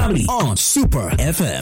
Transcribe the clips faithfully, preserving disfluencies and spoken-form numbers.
family on Super F M.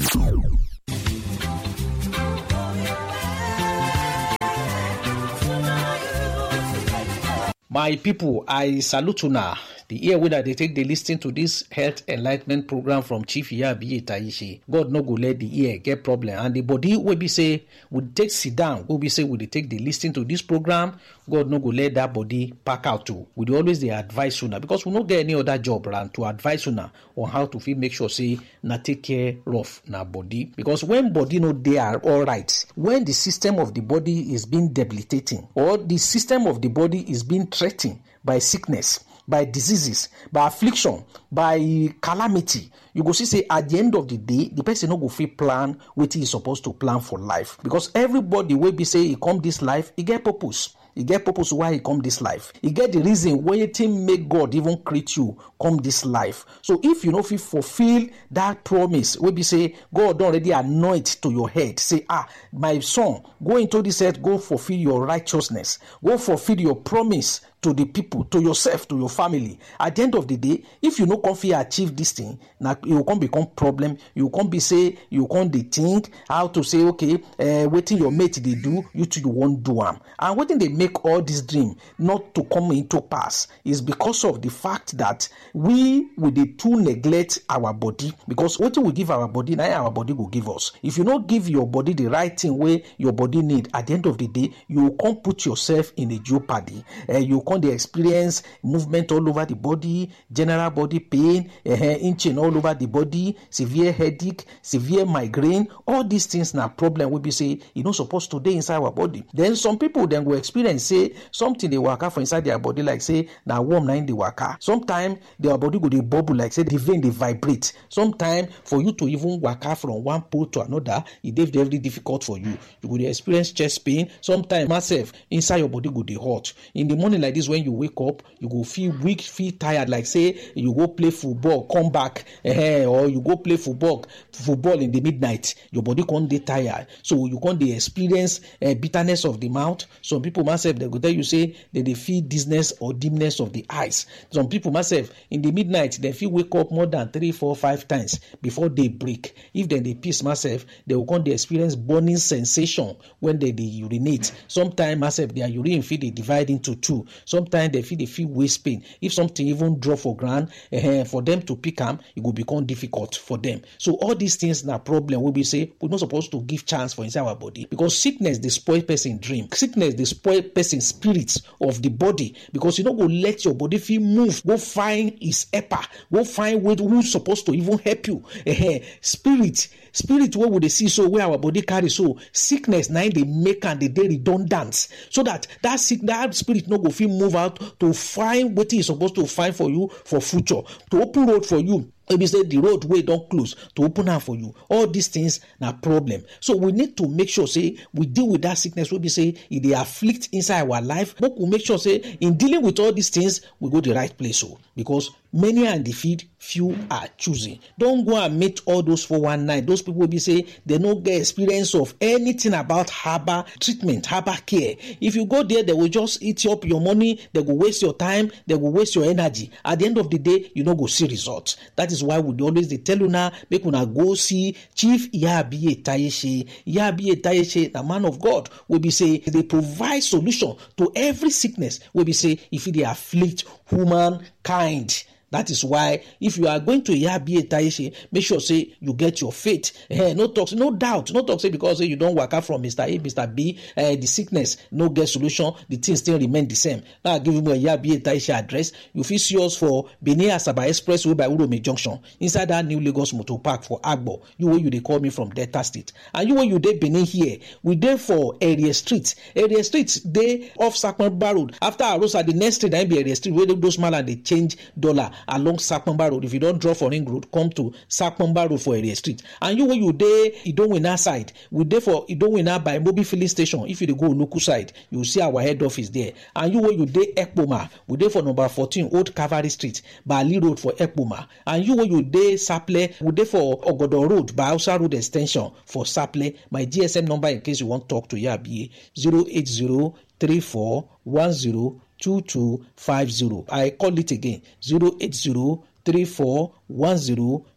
My people, I salute you now. The ear whether they take the listen to this health enlightenment program from Chief Iyabiye Taishe. God no go let the ear get problem. And the body will be say, we take sit down, will be say, we take the listen to this program. God no go let that body pack out too. We always the advise you now because we don't get any other job around to advise you now on how to feel make sure say na take care of na body. Because when body no they are all right, when the system of the body is being debilitating or the system of the body is being threatened by sickness, by diseases, by affliction, by calamity, you go see say at the end of the day, the person no go fit plan what he is supposed to plan for life. Because everybody will be say he come this life, he get purpose. He get purpose why he come this life. He get the reason why it make God even create you come this life. So if you know if you fulfill that promise, we be say God don't already anoint to your head. Say, ah, my son, go into this earth, go fulfill your righteousness, go fulfill your promise to the people, to yourself, to your family. At the end of the day, if you no come fit achieve this thing, now you can't become problem. You can't be say you can't dey think how to say okay, uh, waiting your mate they do, you too you won't do them. And waiting they make all this dream not to come into pass is because of the fact that we with the too neglect our body. Because what we give our body, now our body will give us. If you not give your body the right thing where your body need, at the end of the day, you can't put yourself in a jeopardy. Uh, you can't they experience movement all over the body, general body pain, uh, inching all over the body, severe headache, severe migraine. All these things now problem will be say you not supposed to dey inside our body. Then some people then will experience say something they waka for inside their body like say now warm na in the waka. Sometimes their body go dey bubble like say the vein they vibrate. Sometimes for you to even waka from one pole to another, it dey very difficult for you. You go dey experience chest pain. Sometimes myself inside your body go dey hot. In the morning like this, when you wake up, you go feel weak, feel tired, like say you go play football, come back, eh, or you go play football, football in the midnight. Your body can't dey tired, so you can't dey experience uh, bitterness of the mouth. Some people myself they go tell you say that they feel dizziness or dimness of the eyes. Some people myself in the midnight they feel wake up more than three, four, five times before they break. If then they piss myself, they will can't dey experience burning sensation when they, they urinate. Sometimes myself their urine feel they divide into two. Sometimes they feel they feel waist pain. If something even drop for ground, uh, for them to pick them, it will become difficult for them. So all these things na problem. We be say we're not supposed to give chance for inside our body because sickness they spoil person dream. Sickness they spoil person spirits of the body because you don't go let your body feel move. Go find his helper. Go find who's supposed to even help you. Uh, spirit, spirit. What would they see? So where our body carry so sickness now they make and they dey redundant so that that sick that spirit no go feel move out to find what is supposed to find for you for future, to open road for you. Maybe say the road way don't close to open up for you. All these things na problem. So we need to make sure say we deal with that sickness. We be say if they afflict inside our life, but we make sure say in dealing with all these things we go the right place. So because many are in the field, few are choosing. Don't go and meet all those four one nine. Those people will be say they no get experience of anything about herbal treatment, herbal care. If you go there, they will just eat up your money. They will waste your time. They will waste your energy. At the end of the day, you no go see results. That is why we always they tell you now, make una go see Chief Iyabiye Taishe. Iyabiye Taishe, the man of God, will be say they provide solution to every sickness. Will be say if they afflict humankind. That is why if you are going to Iyabiye Taishe, make sure say you get your faith. Eh, no talk, no doubt, no talk say because say, you don't work out from Mister A, Mister B, uh, the sickness no get solution, the things still remain the same. Now I give you my Iyabiye Taishe address. You fit see us for Benin Asaba Expressway by Urome Junction, inside that new Lagos Motor Park for Agbo. You where you they call me from Delta State, and you where you dey Benin here. We dey for Area Street. Area Street dey off Sakpamba Road. After Arosa, the next street that be Area Street where those man and they change dollar. Along Sakpamba Road. If you don't draw for Ring Road, come to Sakpamba Road for Area Street. And you when you dey Idowina side, we dey for Idowina by Mobi Filling Station. If you dey go local side, you will see our head office there. And you when you dey Ekpoma, we dey for number fourteen Old Cavalry Street, Bali Road for Ekpoma. And you when you dey Saple, we dey for Ogodo Road by Hausa Road Extension for Saple. My G S M number in case you want to talk to Iyabiye, zero eight zero three four one zero two two five zero. I call it again, zero eight zero three four one zero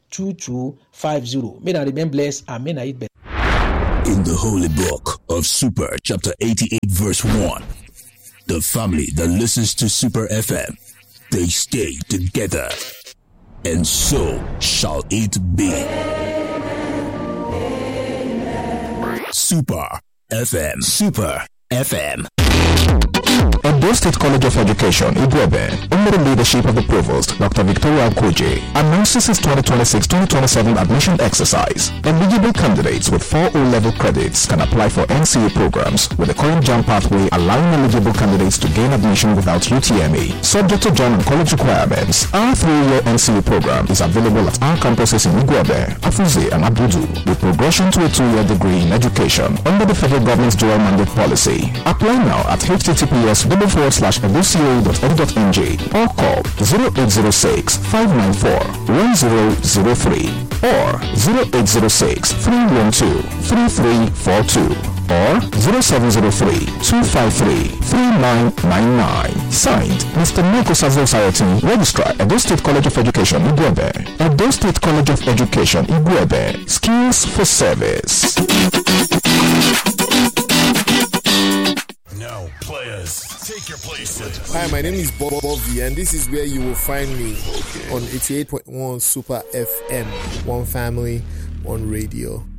two two five zero. May I remain blessed and may I eat better. In the holy book of Super, chapter eighty-eight, verse one, the family that listens to Super F M, they stay together, and so shall it be. Super F M. Super F M. Edo State College of Education, Igwebe, under the leadership of the Provost, Doctor Victoria Okoje, announces its twenty twenty-six twenty twenty-seven admission exercise. Eligible candidates with four O-level credits can apply for N C A programs with the current JAM pathway, allowing eligible candidates to gain admission without U T M E. Subject to JAM and college requirements, our three-year N C A program is available at our campuses in Igwebe, Afuze, and Abudu, with progression to a two-year degree in education under the federal government's dual mandate policy. Apply now at H T T P S double forward slash edoca dot edu dot n j or call zero eight zero six five nine four one zero zero three or zero eight zero six three one two three three four two or zero seven zero three two five three three nine nine nine. Signed, Mister Moko Sazo Society, Registrar, Edo State College of Education, Igwebe. Edo State College of Education, Igwebe. Skills for service. Now, players, take your places. Hi, my name is Bob Bobby, and this is where you will find me okay. on eighty-eight point one Super F M. One family, one radio.